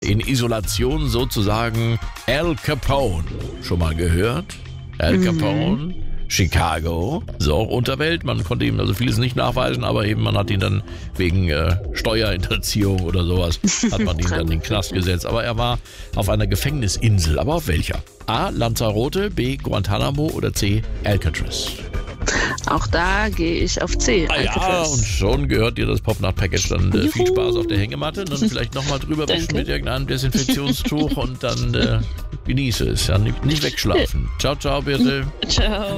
in Isolation sozusagen Al Capone. Schon mal gehört? Al Capone, Chicago, so Unterwelt. Man konnte ihm also vieles nicht nachweisen, aber eben man hat ihn dann wegen Steuerhinterziehung oder sowas, hat man ihn dann in den Knast gesetzt. Aber er war auf einer Gefängnisinsel. Aber auf welcher? A. Lanzarote, B. Guantanamo oder C. Alcatraz? Auch da gehe ich auf C. Ja, und schon gehört dir das Popnacht-Package. Dann viel Spaß auf der Hängematte. Dann vielleicht nochmal drüber wischen mit irgendeinem Desinfektionstuch und dann genieße es. Ja, nicht wegschlafen. Ciao, ciao, bitte. Ciao.